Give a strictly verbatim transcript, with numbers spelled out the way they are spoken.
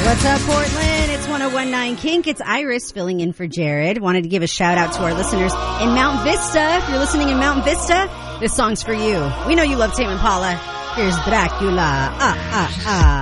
What's up, Portland? It's one oh one point nine Kink. It's Iris filling in for Jared. Wanted to give a shout out to our listeners in Mount Vista. If you're listening in Mount Vista, this song's for you. We know you love Tame Impala. Here's Dracula. Ah, ah, ah.